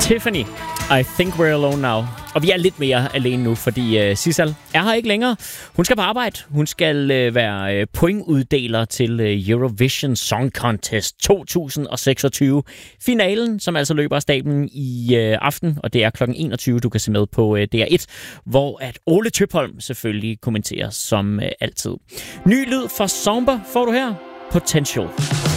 Tiffany, I think we're alone now. Og vi er lidt mere alene nu, fordi Sissal er her ikke længere. Hun skal på arbejde. Hun skal være pointuddeler til Eurovision Song Contest 2026. Finalen, som altså løber af stablen i aften, og det er kl. 21, du kan se med på DR1, hvor at Ole Tøpholm selvfølgelig kommenterer som altid. Ny lyd fra Somber får du her. Potential.